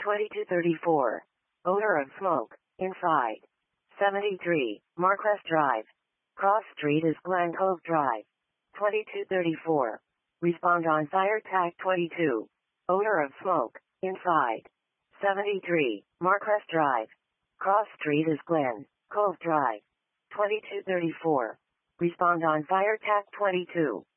2234. Odor of smoke, inside. 73, Marquest Drive. Cross Street is Glen Cove Drive. 2234. Respond on fire tag 22. Odor of smoke, inside. 73, Marquest Drive. Cross Street is Glen Cove Drive. 2234. Respond on fire tag 22.